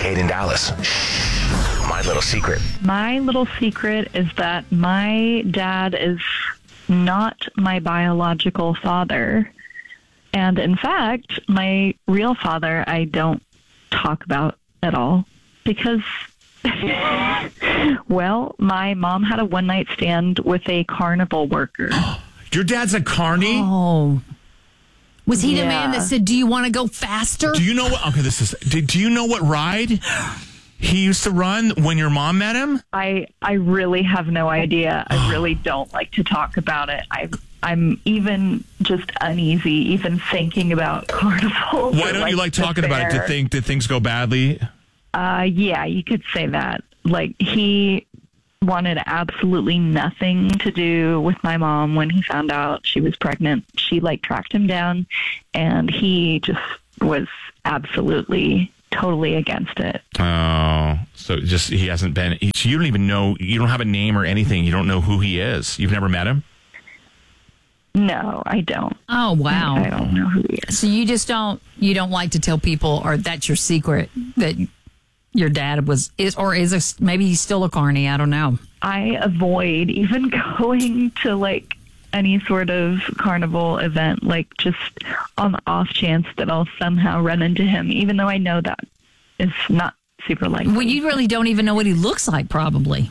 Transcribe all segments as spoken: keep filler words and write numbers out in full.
Kincaid in Dallas. My little secret. My little secret is that my dad is not my biological father. And in fact, my real father, I don't talk about at all because, well, my mom had a one-night stand with a carnival worker. Your dad's a carny? Oh. Was he Yeah. the man that said, do you want to go faster? Do you know what? Okay, this is. Do, do you know what ride he used to run when your mom met him? I I really have no idea. I really don't like to talk about it. I I'm even just uneasy, even thinking about carnival. Why don't you like talking about it? Did think did things go badly? Uh, yeah, you could say that. Like he wanted absolutely nothing to do with my mom when he found out she was pregnant. She like tracked him down, and he just was absolutely totally against it. Oh, so just he hasn't been. He, so you don't even know. You don't have a name or anything. You don't know who he is. You've never met him. No, I don't. Oh, wow. I don't know who he is. So you just don't, you don't like to tell people, or that's your secret, that your dad was, is, or is, a, maybe he's still a carny. I don't know. I avoid even going to like any sort of carnival event, like just on the off chance that I'll somehow run into him, even though I know that is not super likely. Well, you really don't even know what he looks like, probably.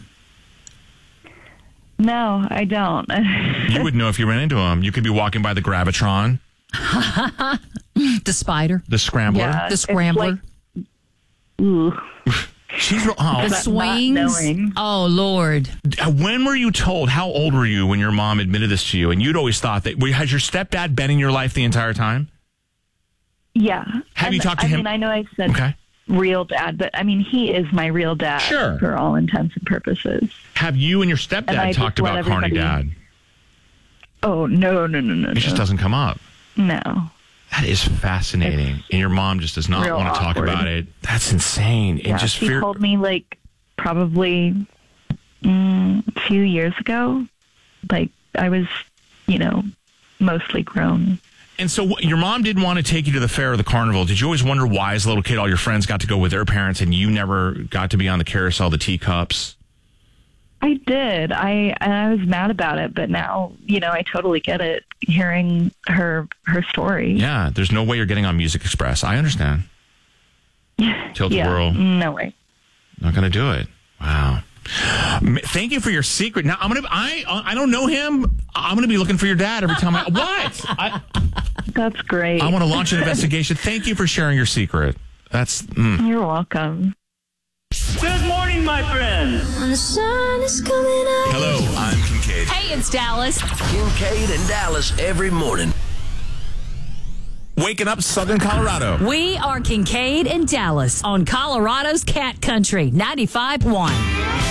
No, I don't. You would know if you ran into him. You could be walking by the Gravitron, The spider, the Scrambler. Yeah, the it's Scrambler, like, ooh. She's oh, the That not swings. knowing. Oh, Lord. when were you told? How old were you when your mom admitted this to you? And you'd always thought that. Has your stepdad been in your life the entire time? Yeah. Have And, you talked to I him? mean, I know I said Okay. real dad, but I mean, he is my real dad Sure. for all intents and purposes. Have you and your And stepdad I talked just let about carny everybody- dad? Oh, no, no, no, no, It just no. doesn't come up. No. That is fascinating. And your mom just does not real want to talk awkward. about it. That's insane. And Yeah, just she fear. told me like probably mm, a few years ago. Like I was, you know, mostly grown. And so your mom didn't want to take you to the fair or the carnival. Did you always wonder why, as a little kid, all your friends got to go with their parents and you never got to be on the carousel, the teacups? I did. I and I was mad about it, but now, you know, I totally get it. Hearing her her story. Yeah, there's no way you're getting on Music Express. I understand. Tilt the yeah, World. no way. Not going to do it. Wow. M- Thank you for your secret. Now I'm gonna. I I don't know him. I'm gonna be looking for your dad every time I. What? I, That's great. I want to launch an investigation. Thank you for sharing your secret. That's. Mm. You're welcome. Good morning, my friends. When the sun is coming up. Hello, I'm Kincaid. Hey, it's Dallas. Kincaid in Dallas every morning. Waking up Southern Colorado. We are Kincaid and Dallas on Colorado's Cat Country, ninety-five point one.